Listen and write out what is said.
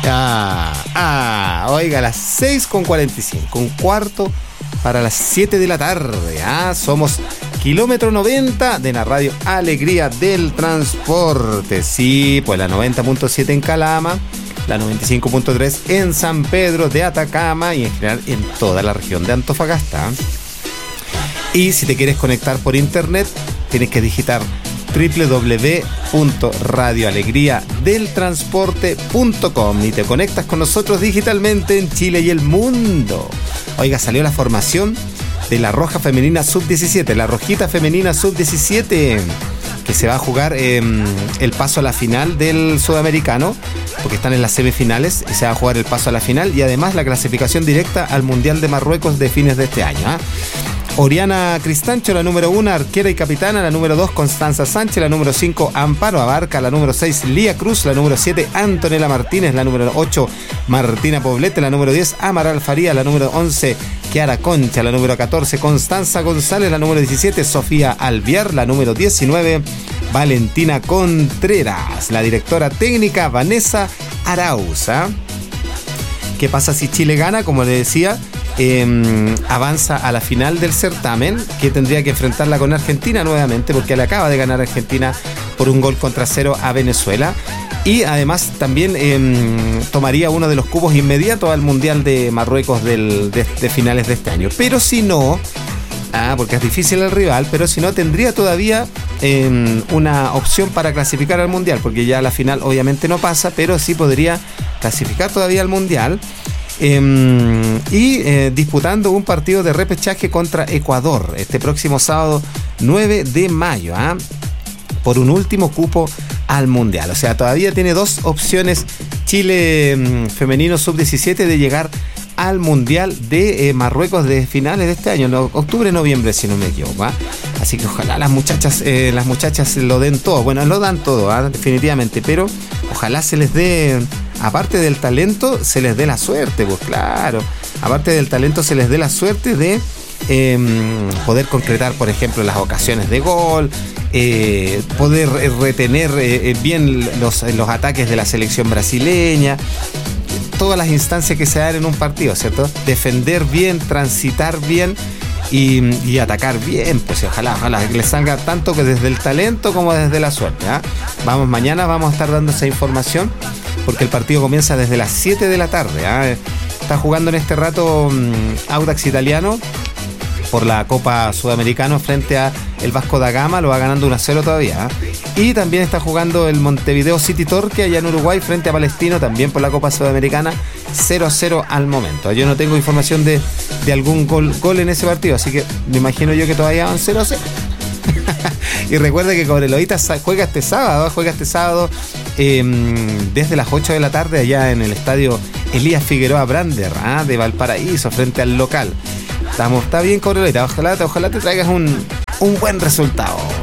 Oiga, a las 6:45, un cuarto para las 7 de la tarde. Somos kilómetro 90 de la radio Alegría del Transporte. Sí, pues la 90.7 en Calama, la 95.3 en San Pedro de Atacama y en general en toda la región de Antofagasta. Y si te quieres conectar por internet, tienes que digitar www.radioalegriadeltransporte.com y te conectas con nosotros digitalmente en Chile y el mundo. Oiga, salió la formación de la Roja Femenina Sub-17, la Rojita Femenina Sub-17, que se va a jugar el paso a la final del Sudamericano, porque están en las semifinales y se va a jugar el paso a la final y además la clasificación directa al Mundial de Marruecos de fines de este año. Oriana Cristancho, la número 1, arquera y capitana, la número 2, Constanza Sánchez, la número 5, Amparo Abarca, la número 6, Lía Cruz, la número 7, Antonella Martínez, la número 8, Martina Poblete, la número 10, Amaral Faría, la número 11, Kiara Concha, la número 14, Constanza González, la número 17, Sofía Alviar, la número 19, Valentina Contreras, la directora técnica, Vanessa Arauz. ¿Qué pasa si Chile gana? Como le decía, avanza a la final del certamen, que tendría que enfrentarla con Argentina nuevamente, porque le acaba de ganar Argentina por 1-0 a Venezuela. Y además también tomaría uno de los cupos inmediatos al Mundial de Marruecos de finales de este año. Pero si no, porque es difícil el rival, pero si no, tendría todavía una opción para clasificar al Mundial, porque ya la final obviamente no pasa, pero sí podría clasificar todavía al Mundial. Disputando un partido de repechaje contra Ecuador este próximo sábado 9 de mayo por un último cupo al Mundial. O sea, todavía tiene dos opciones Chile femenino sub-17 de llegar al Mundial de Marruecos de finales de este año, octubre, noviembre, si no me equivoco. Así que ojalá las muchachas lo den todo. Bueno, lo dan todo, definitivamente, pero ojalá se les dé, aparte del talento, se les dé la suerte, pues claro. Aparte del talento, se les dé la suerte de poder concretar, por ejemplo, las ocasiones de gol, poder retener bien los ataques de la selección brasileña, todas las instancias que se dan en un partido, ¿cierto? Defender bien, transitar bien y atacar bien, pues ojalá que les salga tanto que desde el talento como desde la suerte. Mañana vamos a estar dando esa información, porque el partido comienza desde las 7 de la tarde. Está jugando en este rato Audax Italiano por la Copa Sudamericana frente a el Vasco da Gama, lo va ganando 1-0 todavía. Y también está jugando el Montevideo City Torque allá en Uruguay frente a Palestino, también por la Copa Sudamericana, 0-0 al momento. Yo no tengo información de algún gol en ese partido, así que me imagino yo que todavía van 0-0. Y recuerda que Cobreloita juega este sábado desde las 8 de la tarde allá en el estadio Elías Figueroa Brander de Valparaíso frente al local. Está bien, Cobreloita, ojalá te traigas un buen resultado.